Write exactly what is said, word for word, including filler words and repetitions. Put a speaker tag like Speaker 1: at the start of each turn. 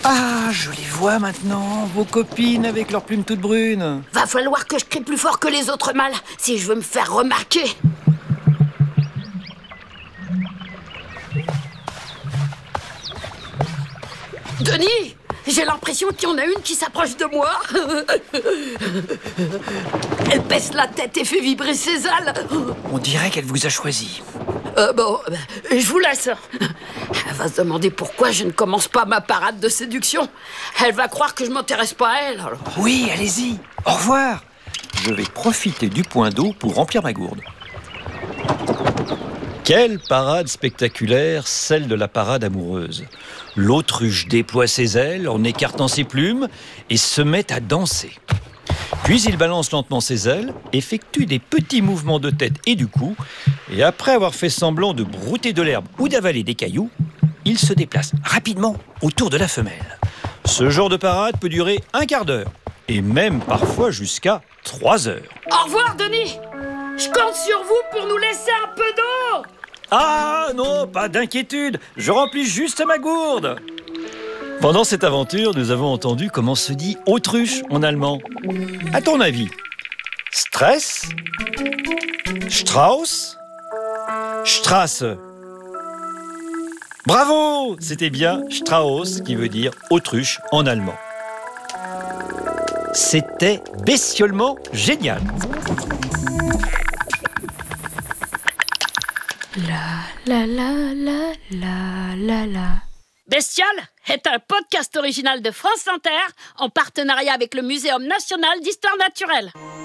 Speaker 1: Ah, je les vois maintenant, vos copines avec leurs plumes toutes brunes.
Speaker 2: Va falloir que je crie plus fort que les autres mâles si je veux me faire remarquer. Denis, j'ai l'impression qu'il y en a une qui s'approche de moi. Elle baisse la tête et fait vibrer ses ailes.
Speaker 1: On dirait qu'elle vous a choisi.
Speaker 2: Euh, bon, je vous laisse. Elle va se demander pourquoi je ne commence pas ma parade de séduction. Elle va croire que je m'intéresse pas à elle. Alors.
Speaker 1: Oui, allez-y. Au revoir. Je vais profiter du point d'eau pour remplir ma gourde.
Speaker 3: Quelle parade spectaculaire, celle de la parade amoureuse. L'autruche déploie ses ailes en écartant ses plumes et se met à danser. Puis il balance lentement ses ailes, effectue des petits mouvements de tête et du cou, et après avoir fait semblant de brouter de l'herbe ou d'avaler des cailloux, il se déplace rapidement autour de la femelle. Ce genre de parade peut durer un quart d'heure, et même parfois jusqu'à trois heures.
Speaker 2: Au revoir, Denis. Je compte sur vous pour nous laisser un peu d'eau.
Speaker 3: Ah non, pas d'inquiétude, je remplis juste ma gourde. Pendant cette aventure, nous avons entendu comment se dit autruche en allemand. À ton avis, Stress, Strauß, Straße. Bravo, c'était bien Strauß qui veut dire autruche en allemand. C'était bestiolement génial.
Speaker 4: La la la la la la la.
Speaker 2: Bestial est un podcast original de France Inter en partenariat avec le Muséum national d'histoire naturelle.